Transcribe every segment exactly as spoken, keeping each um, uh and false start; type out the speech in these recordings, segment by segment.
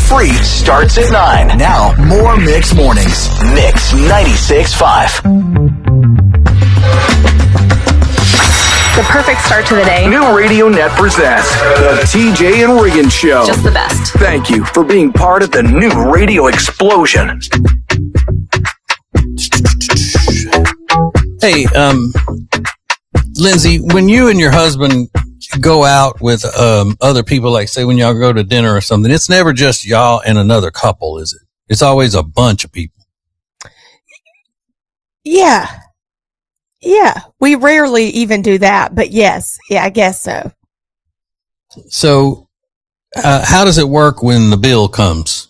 free starts at nine. Now, more Mix Mornings. Mix ninety-six point five. The perfect start to the day. New Radio Net presents the T J and Regan Show. Just the best. Thank you for being part of the new radio explosion. Hey, um, Lindsay, when you and your husband go out with um, other people, like say when y'all go to dinner or something, it's never just y'all and another couple, is it? It's always a bunch of people. Yeah. Yeah. We rarely even do that, but yes. Yeah, I guess so. So, uh, how does it work when the bill comes?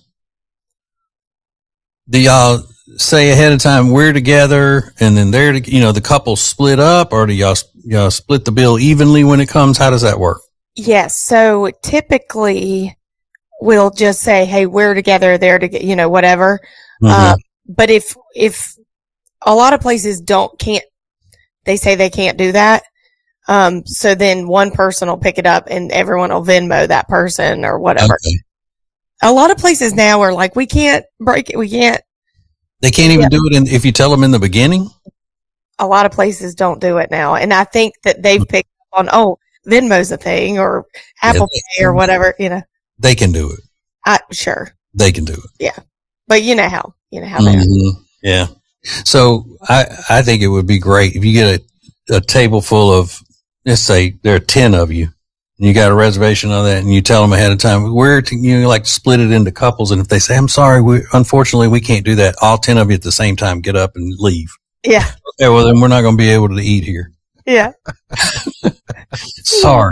Do y'all say ahead of time we're together and then they're, you know, the couple split up, or do y'all, y'all split the bill evenly when it comes? How does that work? Yes. So typically we'll just say, hey, we're together, they're together, you know, whatever. Mm-hmm. Uh, but if, if a lot of places don't, can't, they say they can't do that. Um, so then one person will pick it up and everyone will Venmo that person or whatever. Okay. A lot of places now are like, we can't break it. We can't. They can't even yeah. do it in, if you tell them in the beginning? A lot of places don't do it now. And I think that they've picked up on, oh, Venmo's a thing or Apple yeah, Pay or whatever, you know. They can do it. I, sure. They can do it. Yeah. But you know how, you know how mm-hmm. they are. Yeah. So I, I think it would be great if you get a, a table full of, let's say there are ten of you and you got a reservation on that and you tell them ahead of time, we're, to, you know, like split it into couples. And if they say, I'm sorry, we, unfortunately we can't do that. All ten of you at the same time get up and leave. Yeah. Okay. Well, then we're not going to be able to eat here. Yeah. Sorry.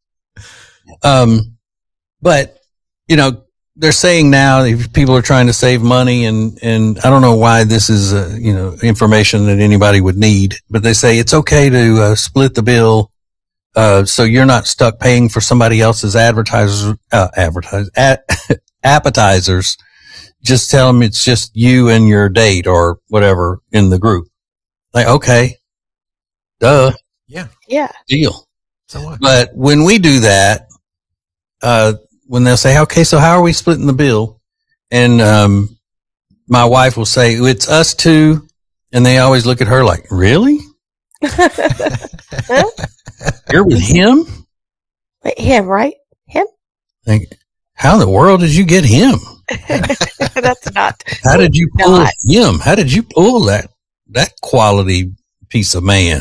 Um, but you know, they're saying now if people are trying to save money and, and I don't know why this is, uh, you know, information that anybody would need, but they say it's okay to uh, split the bill. Uh, so you're not stuck paying for somebody else's advertisers, uh, advertise, at, appetizers. Just tell them it's just you and your date or whatever in the group. Like, okay. Duh. Yeah. Yeah. Deal. So what? But when we do that, uh, when they'll say, okay, so how are we splitting the bill? And, um, my wife will say, it's us two. And they always look at her like, really? You're with him? Wait, him, right? Him? Like, how in the world did you get him? That's not. How did you pull not. him? How did you pull that, that quality piece of man?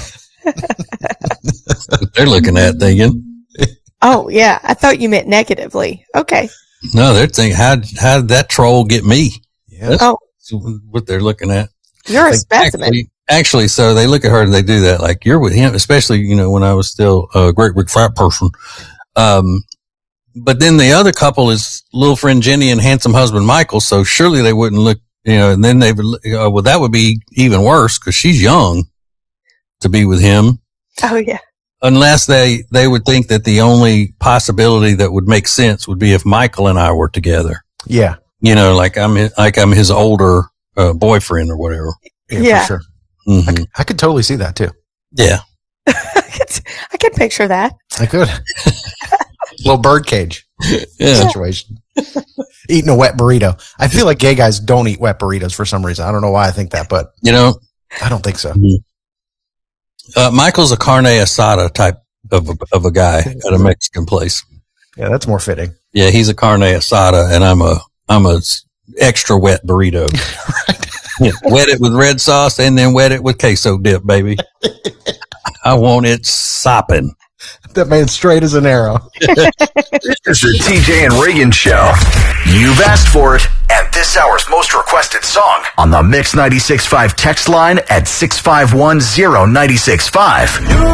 That's what they're looking at thinking. Oh, yeah. I thought you meant negatively. Okay. No, they're thinking, how, how did that troll get me? Yeah. That's oh. what they're looking at. You're a specimen. Actually, actually, so they look at her and they do that, like, you're with him, especially, you know, when I was still a great big fat person. Um, but then the other couple is little friend Jenny and handsome husband Michael, so surely they wouldn't look, you know, and then they would, uh, well, that would be even worse because she's young to be with him. Oh, yeah. Unless they, they would think that the only possibility that would make sense would be if Michael and I were together. Yeah. You know, like I'm, like I'm his older uh, boyfriend or whatever. Yeah, Yeah. for sure. Mm-hmm. I, could, I could totally see that too. Yeah. I could, I could picture that. I could. Little birdcage Yeah. situation. Eating a wet burrito. I feel like gay guys don't eat wet burritos for some reason. I don't know why I think that, but You know, I don't think so. uh, Michael's a carne asada type of a, of a guy at a Mexican place. Yeah, that's more fitting. Yeah, he's a carne asada, and I'm a I'm a s- extra wet burrito. Right. Yeah, wet it with red sauce, and then wet it with queso dip, baby. I want it sopping. That man's straight as an arrow. This is the T J and Regan Show. You've asked for it, and this hour's most requested song on the Mix ninety-six point five text line at six five one zero nine six five.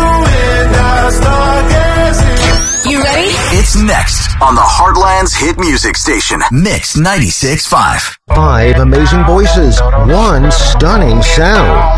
You ready? It's next on the Heartland's hit music station, Mix ninety-six point five. Five amazing voices, one stunning sound.